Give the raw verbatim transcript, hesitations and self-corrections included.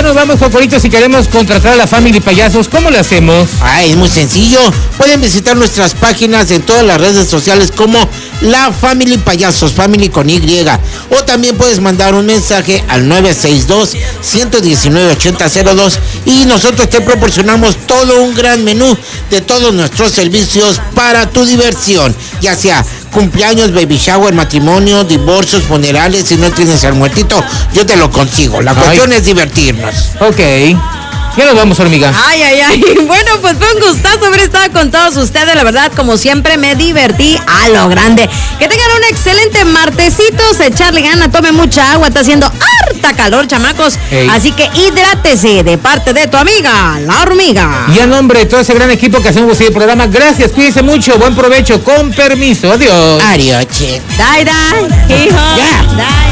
ya nos vamos, Jocorito, si queremos contratar a la Family Payasos, ¿cómo lo hacemos? Ah, es muy sencillo. Pueden visitar nuestras páginas en todas las redes sociales como La Family Payasos, Family con Y. O también puedes mandar un mensaje al nueve seis dos, uno uno nueve, ocho cero cero dos y nosotros te proporcionamos todo un gran menú de todos nuestros servicios para tu diversión, ya sea cumpleaños, baby shower, matrimonio, divorcios, funerales. Si no tienes al muertito, yo te lo consigo. La cuestión Ay. es divertirnos. Ok. Ya nos vamos, hormiga. Ay, ay, ay. Bueno, pues fue un gustazo haber estado con todos ustedes. La verdad, como siempre, me divertí a lo grande. Que tengan un excelente martesito. Echarle gana, tome mucha agua. Está haciendo harta calor, chamacos. Hey. Así que hidrátese de parte de tu amiga, la hormiga. Y a nombre de todo ese gran equipo que hacemos el programa, gracias, cuídense mucho. Buen provecho. Con permiso. Adiós. Adiós, che. Dai, dai. Hijo. Ya. Dai.